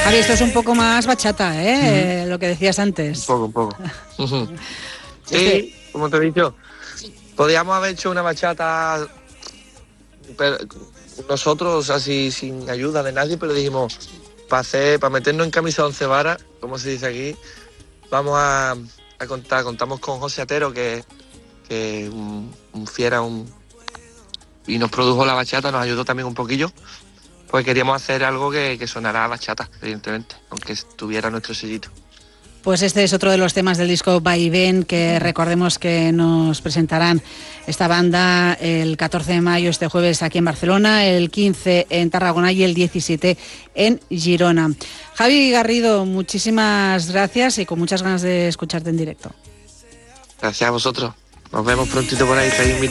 Javi, esto es un poco más bachata, lo que decías antes. Un poco. Sí, como te he dicho, podríamos haber hecho una bachata pero nosotros así sin ayuda de nadie, pero dijimos, para meternos en camisa 11 varas, como se dice aquí, vamos a contamos con José Atero, que un fiera, y nos produjo la bachata, nos ayudó también un poquillo, pues queríamos hacer algo que sonara a bachata, evidentemente, aunque tuviera nuestro sellito. Pues este es otro de los temas del disco Vaivén, que recordemos que nos presentarán esta banda el 14 de mayo, este jueves, aquí en Barcelona, el 15 en Tarragona y el 17 en Girona. Javi Garrido, muchísimas gracias y con muchas ganas de escucharte en directo. Gracias a vosotros. Nos vemos prontito por ahí, estáis invitados.